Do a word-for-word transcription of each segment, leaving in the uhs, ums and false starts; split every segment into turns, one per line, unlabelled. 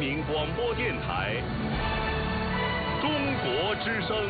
民广播电台《中国之声》。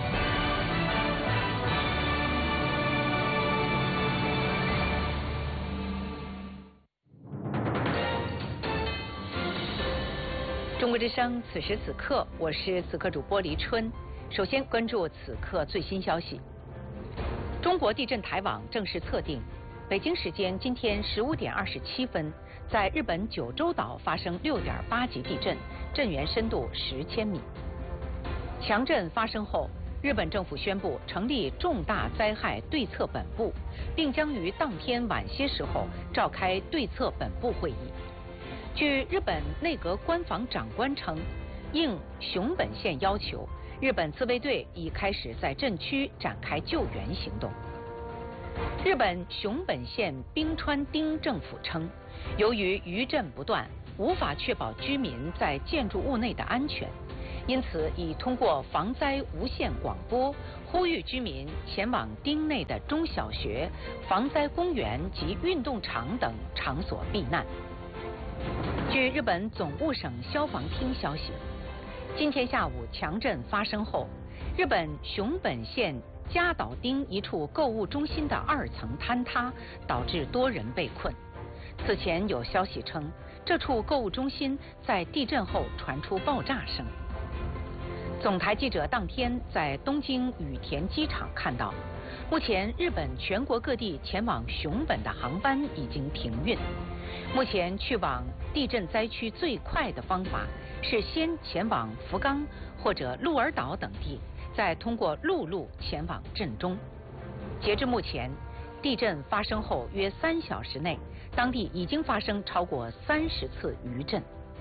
中国之声，此时此刻，我是此刻主播黎春。首先关注此刻最新消息。中国地震台网正式测定，北京时间今天十五点二十七分，在日本九州岛发生六点八级地震，震源深度十千米。强震发生后，日本政府宣布成立重大灾害对策本部，并将于当天晚些时候召开对策本部会议。据日本内阁官房长官称，应熊本县要求，日本自卫队已开始在震区展开救援行动。日本熊本县冰川町政府称，由于余震不断，无法确保居民在建筑物内的安全，因此已通过防灾无线广播呼吁居民前往町内的中小学、防灾公园及运动场等场所避难。据日本总务省消防厅消息，今天下午强震发生后，日本熊本县加岛町一处购物中心的二层坍塌，导致多人被困。此前有消息称，这处购物中心在地震后传出爆炸声。总台记者当天在东京羽田机场看到，目前日本全国各地前往熊本的航班已经停运。目前去往地震灾区最快的方法是先前往福冈或者鹿儿岛等地，再通过陆路前往震中。截至目前，地震发生后约三小时内，当地已经发生超过三十次余震。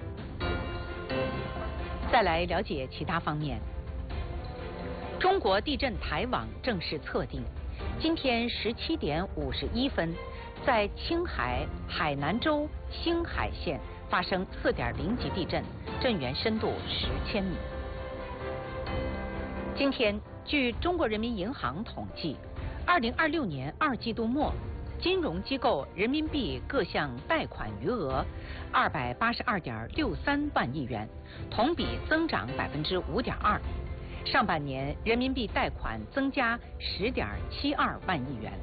再来了解其他方面。中国地震台网正式测定，今天十七点五十一分，在青海海南州星海县发生四点零级地震，震源深度十千米。今天，据中国人民银行统计，二零二六年二季度末，金融机构人民币各项贷款余额二百八十二点六三万亿元，同比增长百分之五点二。上半年人民币贷款增加十点七二万亿元。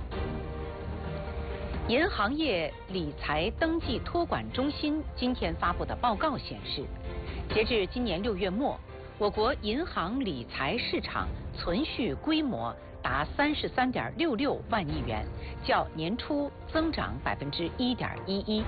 银行业理财登记托管中心今天发布的报告显示，截至今年六月末，我国银行理财市场存续规模达三十三点六六万亿元，较年初增长百分之一点一一。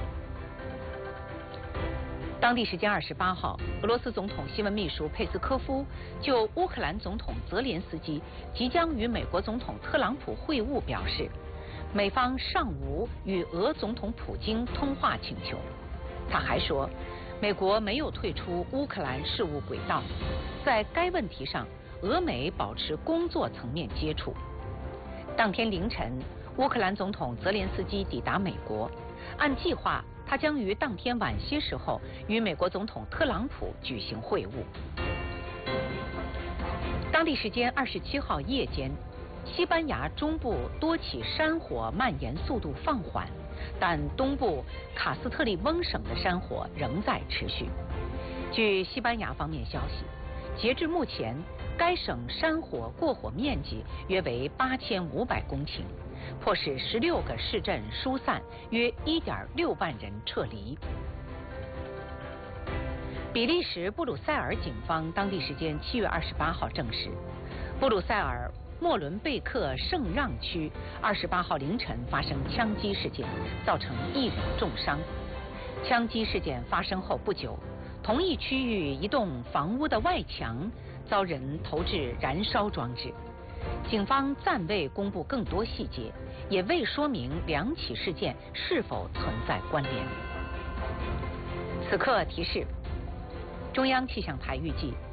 当地时间二十八号，俄罗斯总统新闻秘书佩斯科夫就乌克兰总统泽连斯基即将与美国总统特朗普会晤表示，美方尚无与俄总统普京通话请求。他还说，美国没有退出乌克兰事务轨道，在该问题上，俄美保持工作层面接触。当天凌晨，乌克兰总统泽连斯基抵达美国，按计划，他将于当天晚些时候与美国总统特朗普举行会晤。当地时间二十七号夜间，西班牙中部多起山火蔓延速度放缓，但东部卡斯特利翁省的山火仍在持续。据西班牙方面消息，截至目前，该省山火过火面积约为八千五百公顷，迫使十六个市镇疏散约一点六万人撤离。比利时布鲁塞尔警方当地时间七月二十八号证实，布鲁塞尔莫伦贝克圣让区二十八号凌晨发生枪击事件，造成一人重伤。枪击事件发生后不久，同一区域一栋房屋的外墙遭人投掷燃烧装置。警方暂未公布更多细节，也未说明两起事件是否存在关联。此刻提示：中央气象台预计，